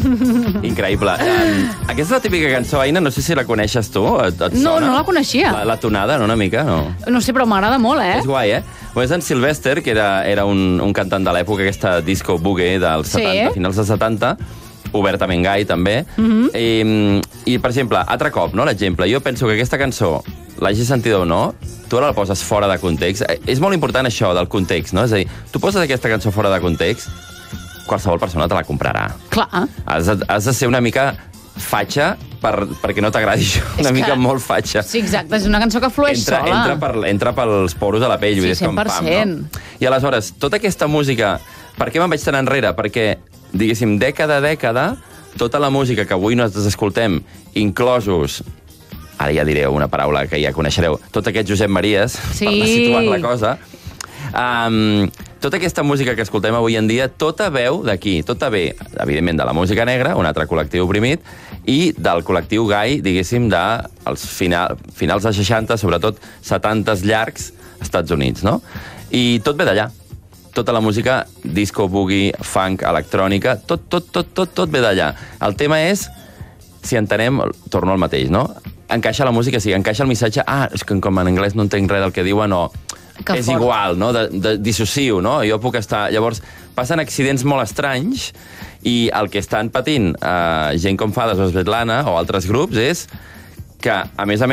Increïble. Aquesta és la típica cançó, Aina, no sé si la coneixes tu. Et No, sona? no la coneixia. La tonada, no, una mica? No. No sé, però m'agrada molt, És guai, eh? És en Sylvester, que era un cantant de l'època, aquesta disco boogie dels 70, finals dels 70, obertament gai, també. I, per exemple, altre cop, no, l'exemple. Jo penso que aquesta cançó, l'hagi sentida o no, tu ara la poses fora de context. És molt important això, del context, no? És a dir, tu poses aquesta cançó fora de context, qualsevol persona te la comprarà. Clar. Has de ser una mica fatxa perquè no t'agradi això. Una mica molt fatxa. Sí, exacte. És una cançó que flueix sola. Entra pels poros de la pell. Sí, 100%. No? I aleshores, tota aquesta música... Per què me'n vaig tan enrere? Perquè, diguéssim, dècada a dècada, tota la música que avui nosaltres escoltem, inclosos... Ara ja diré una paraula que ja coneixereu. Tot aquest Josep Maries, per anar situant la cosa... tota aquesta música que escoltem avui en dia, tota veu d'aquí, tota ve, evidentment, de la música negra, un altre col·lectiu oprimit, i del col·lectiu gai, diguéssim, dels finals dels 60, sobretot 70 llargs, Estats Units, no? I tot ve d'allà. Tota la música, disco, boogie, funk, electrònica, tot ve d'allà. El tema és, si entenem, torno al mateix, no? Encaixa la música, sí, encaixa el missatge, és que com en anglès no entenc res del que diuen, o és igual, no? De dissociu, no? Jo puc estar... Llavors, passen accidents molt estranys i el que estan patint gent com Fades o Svetlana o altres grups és que, a més,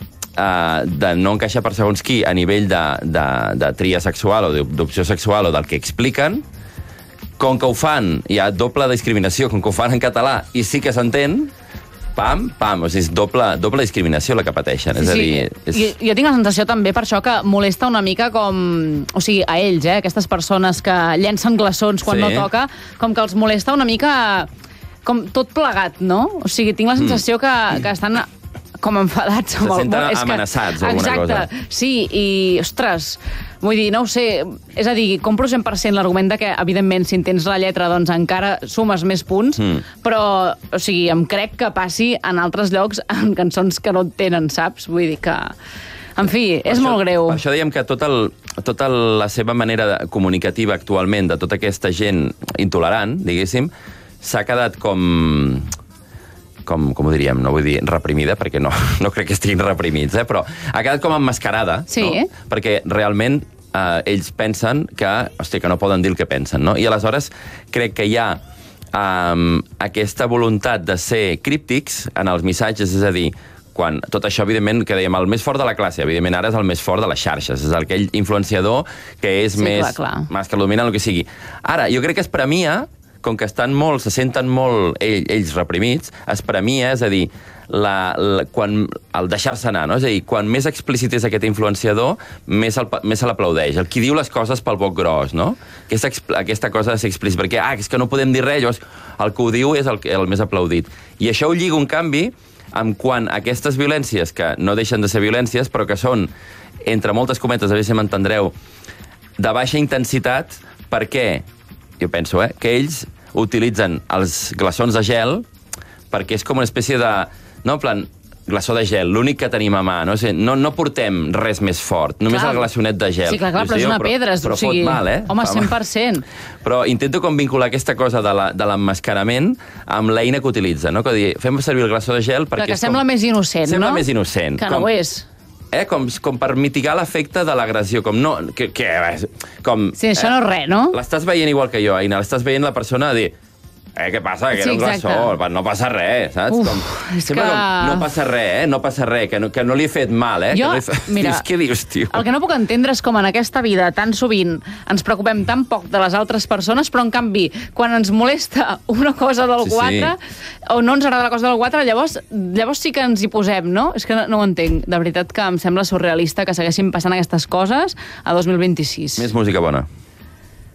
de no encaixar per segons qui a nivell de tria sexual o d'opció sexual o del que expliquen, com que ho fan, hi ha doble discriminació, com que ho fan en català i sí que s'entén, pam, o sigui, és doble discriminació la que pateixen. És a dir, jo tinc la sensació també per això que molesta una mica com... O sigui, a ells, aquestes persones que llencen glaçons quan no toca, com que els molesta una mica com tot plegat, no? O sigui, tinc la sensació que estan com enfadats. Se senten amenaçats o alguna cosa. Exacte, sí, i, ostres... Vull dir, no ho sé, és a dir, compro 100% l'argument de que, evidentment, si entens la lletra, doncs encara sumes més punts, però, o sigui, em crec que passi en altres llocs en cançons que no tenen, saps? Vull dir que... En fi, és molt greu. Per això dèiem que tota la seva manera comunicativa actualment de tota aquesta gent intolerant, diguéssim, s'ha quedat com ho diríem, no vull dir reprimida, perquè no crec que estiguin reprimits, però ha quedat com emmascarada, no? Perquè realment ells pensen que no poden dir el que pensen, no? I aleshores crec que hi ha aquesta voluntat de ser críptics en els missatges, és a dir, quan tot això, evidentment, que dèiem, el més fort de la classe, evidentment ara és el més fort de les xarxes, és aquell influenciador que és més que el dominant, el que sigui. Ara, jo crec que es premia, com que se senten molt ells reprimits, es premia, és a dir, el deixar-se anar, no? És a dir, quan més explícit és aquest influenciador, més se l'aplaudeix. El qui diu les coses pel boc gros, no? Aquesta cosa de ser explícit, perquè, és que no podem dir res, llavors el que ho diu és el més aplaudit. I això ho lliga un canvi amb quan aquestes violències, que no deixen de ser violències, però que són, entre moltes cometes, a veure si m'entendreu, de baixa intensitat, perquè jo penso, que ells utilitzen els glaçons de gel perquè és com una espècie de... No, en plan, glaçó de gel, l'únic que tenim a mà, no? O sigui, no portem res més fort, només el glaçonet de gel. Sí, clar, però és una pedra. Però fot mal, Home, 100%. Però intento com vincular aquesta cosa de l'emmascarament amb l'eina que utilitza, no? Que dir, fem servir el glaçó de gel perquè... Que sembla més innocent, no? Sembla més innocent. Que no ho és. Com per mitigar l'efecte de l'agressió, com no... Sí, això no és res, no? L'estàs veient igual que jo, Aina, l'estàs veient la persona a dir... què passa? Que era un glaçó, no passa res, saps? No passa res, no passa res, que no li he fet mal, Jo, mira, què dius, tio? El que no puc entendre és com en aquesta vida tan sovint ens preocupem tan poc de les altres persones, però en canvi, quan ens molesta una cosa del 4, o no ens agrada la cosa del 4, llavors sí que ens hi posem, no? És que no ho entenc. De veritat que em sembla surrealista que segueixin passant aquestes coses a 2026. Més música bona.